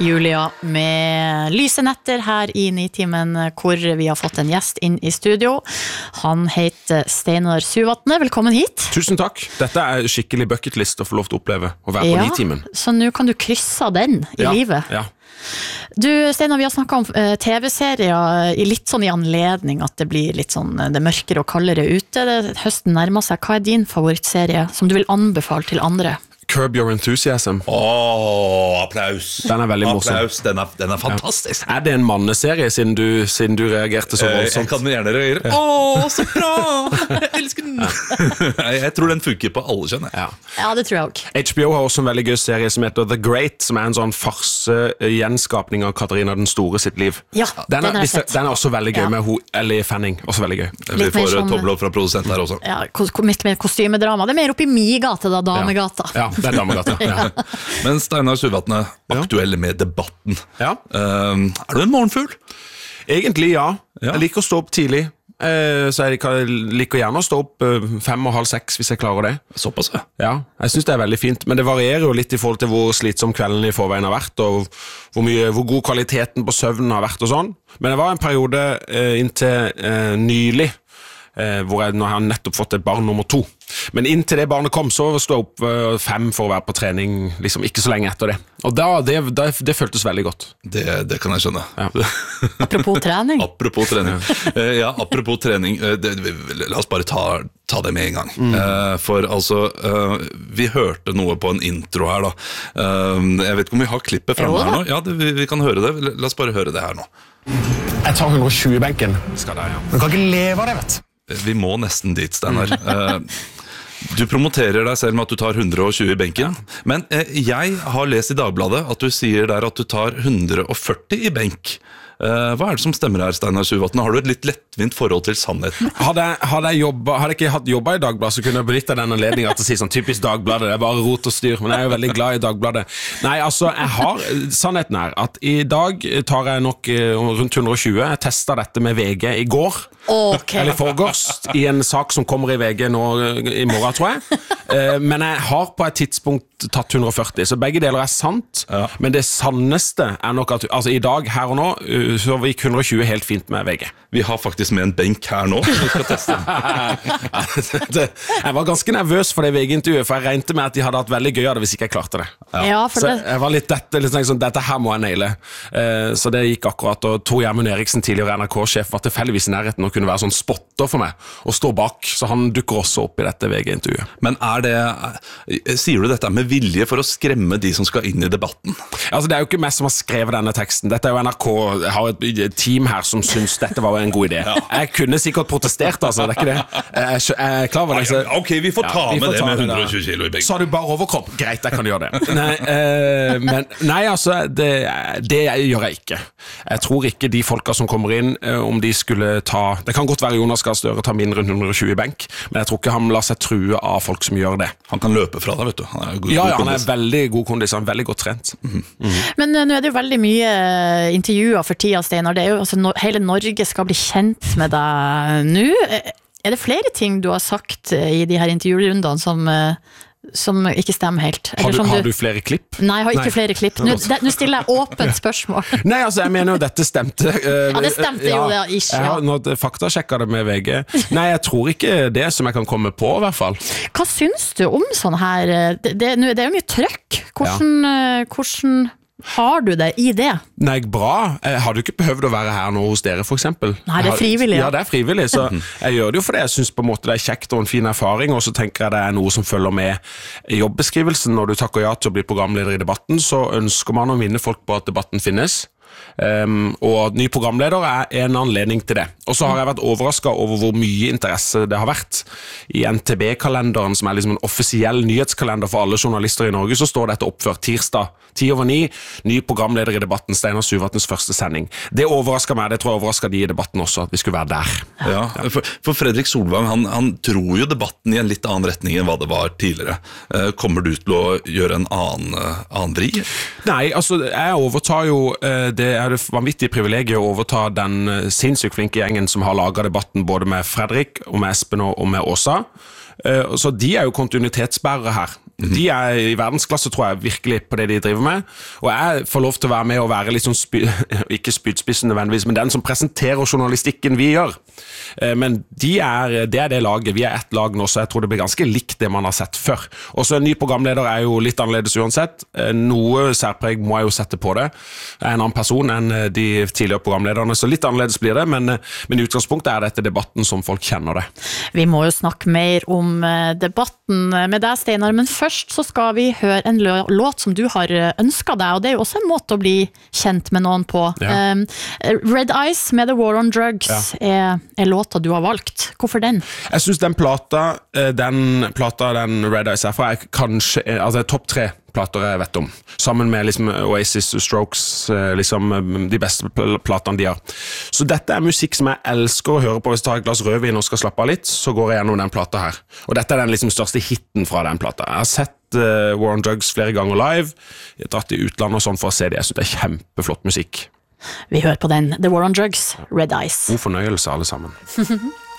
Julia med Lyse netter her i Nitimen, hvor vi har fått en gjest inn i studio. Han heter Steinar Suvatne, velkommen hit. Tusen takk, dette skikkelig bucketlist å få lov til å oppleve å være på Nitimen. Så nå kan du krysse den i livet. Ja. Du, Steinar, vi har snakket om TV-serier litt sånn i anledning at det blir litt sånn, det mørkere og kaldere ute. Høsten nærmer seg. Hva din favorittserie som du vil anbefale til andre? Curb Your Enthusiasm. Applaus. Den veldig morsom. Applaus, den fantastisk. Ja. Det en manneserie siden du reagerte så voldsomt? Jeg kan gjerne reagere. Så bra! Jeg elsker den. Jeg tror den funker på alle kjønn. Ja, det tror jeg også. HBO har også en veldig gøy serie som heter The Great, som en sånn farse-gjenskapning av Katarina den store sitt liv. Ja, den også veldig gøy med Ellie Fanning, også veldig gøy. Vi får tommel opp fra produsent her også. Ja, midt med kostymedrama. Det mer opp i mi-gata da, damegata. Ja, det damegata. Ja. Men Steinar Suvatne, aktuelle med debatten. Ja. Er du en morgenfugl? Egentlig ja. Jeg liker å stå opp tidlig. Så jeg liker gjerne å stå opp 5:30-6 hvis jeg klarer det. Såpass, ja. Jeg synes det veldig fint, men det varierer jo litt i forhold til hvor slitsom kvelden i forveien har vært, og hvor god kvaliteten på søvnen har vært og sånn. Men det var en periode inntil nylig, hvor jeg har nettopp fått et barn nummer 2. Men inntil det barnet kom, så stod jeg opp 5 for å være på trening, liksom ikke så lenge etter det. Og det føltes veldig godt. Det kan jeg skjønne. Ja. Apropos trening. Apropos trening. Apropos trening, la oss bare ta det med en gang. For altså, vi hørte noe på en intro her da. Jeg vet ikke om vi har klippet fremme her nå. Ja, vi kan høre det. La oss bare høre det her nå. Jeg tar 120 i benken. Skal det, ja. Men kan ikke leve av det, vet du. Vi må nesten dit, Steinar. Du promoterer deg selv med at du tar 120 i benken, men jeg har lest i Dagbladet at du sier der at du tar 140 i benk. Hva det som stemmer her, Steinar Suvatne? Har du et litt lettvint forhold til sannheten? Hadde jeg ikke hatt jobba i Dagbladet, så kunne jeg benytte den anledningen til å si sånn typisk Dagbladet, det bare rot og styr, men jeg jo veldig glad i Dagbladet. Nei, altså, sannheten at i dag tar jeg nok rundt 120. Jeg testet dette med VG i går, eller i forgårs, i en sak som kommer i VG nå i morgen, tror jeg. Men jeg har på et tidspunkt tatt 140, så begge deler sant, men det sanneste nok at altså, i dag, her og nå, så gikk 120 helt fint med VG. Vi har faktisk med en benk her nå, vi skal teste. Jeg var ganske nervøs for det VG-intervjuet, for jeg regnet med at de hadde hatt veldig gøy av det hvis ikke jeg klarte det. Så jeg var litt sånn, dette her må jeg naile. Så det gikk akkurat, og Tor Gjermund Eriksen, tidligere NRK-sjef, var tilfeldigvis i nærheten og kunne være sånn spotter for meg, og stå bak, så han dukker også opp i dette VG-intervjuet. Men sier du dette med vilje for å skremme de som skal inn i debatten? Altså, det jo ikke meg som har skrevet denne teksten, dette jo NRK, jeg har et team her som synes dette var en god idé. Jeg kunne sikkert protestert, altså, det ikke det. Jeg er klar over det. Ok, vi får ta med det med 120 kilo i benk. Så har du bare overkropp. Greit, jeg kan gjøre det. Nei, altså, det gjør jeg ikke. Jeg tror ikke de folka som kommer inn, om de skulle ta, det kan godt være Jonas Gahr Støre tar mindre enn 120 i benk, men jeg tror ikke han lar seg true av folk som gjør det. Han kan løpe fra deg, vet du. Han veldig god kondis, han veldig godt trent. Men nå det jo veldig mye intervjuer for tida, Steinar. Det jo, altså, hele Norge skal bli kjent med deg nå. Det flere ting du har sagt i de her intervjurundene som ikke stemmer helt? Har du flere klipp? Nei, jeg har ikke flere klipp. Nå stiller jeg åpent spørsmål. Nei, altså, jeg mener jo dette stemte. Det stemte jo det, ikke. Jeg har nå faktasjekket det med VG. Nei, jeg tror ikke det som jeg kan komme på, i hvert fall. Hva synes du om sånn her? Det jo mye trøkk. Hvordan har du det i det? Nei, bra. Jeg hadde jo ikke behøvd å være her nå hos dere, for eksempel. Nei, det frivillig. Ja, det frivillig, så jeg gjør det jo fordi jeg synes på en måte det kjekt og en fin erfaring, og så tenker jeg det noe som følger med i jobbeskrivelsen. Når du takker ja til å bli programleder i debatten, så ønsker man å minne folk på at debatten finnes. Og ny programleder en anledning til det. Og så har jeg vært overrasket over hvor mye interesse det har vært. I NTB-kalenderen, som liksom en offisiell nyhetskalender for alle journalister i Norge, så står dette oppført tirsdag 10:09, ny programleder i debatten, Steinar Suvatnes første sending. Det overrasket meg, det tror jeg overrasket de i debatten også, at vi skulle være der. Ja, for Fredrik Solvang, han tror jo debatten i en litt annen retning enn hva det var tidligere. Kommer du til å gjøre en annen vri? Nei, altså, jeg overtar jo det det vanvittige privilegiet å overta den sinnssykt flinke gjengen som har laget debatten både med Fredrik og med Espen og med Åsa. Så de jo kontinuitetsbærere her. De I verdensklasse, tror jeg, virkelig på det de driver med. Og jeg får lov til å være med og være litt sånn, ikke spydspissen nødvendigvis, men den som presenterer journalistikken vi gjør. Men det det laget. Vi ett lag nå, så jeg tror det blir ganske likt det man har sett før. Og så en ny programleder jo litt annerledes uansett. Noe særpreg må jeg jo sette på det. En annen person enn de tidligere programlederne, så litt annerledes blir det, men I utgangspunktet dette debatten som folk kjenner det. Vi må jo snakke mer om debatten med deg, Steinar, men først så skal vi høre en låt som du har ønsket deg, og det jo også en måte å bli kjent med noen på. Ja. Red Eyes med The War on Drugs låta du har valgt. Hvorfor den? Jeg synes den plata, den Red Eyes herfra, kanskje altså topp 3 plater jeg vet om. Sammen med liksom Oasis, Strokes, liksom de beste platene de har. Så dette musikk som jeg elsker å høre på. Hvis jeg tar et glass rødvin og skal slappe av litt, så går jeg gjennom den plata her. Og dette den liksom største hitten fra den plata. Jeg har sett War on Drugs flere ganger live. Jeg har dratt I utlandet og sånn for å se det. Jeg synes det kjempeflott musikk. Vi hører på den. The War on Drugs, Red Eyes. God fornøyelse alle sammen.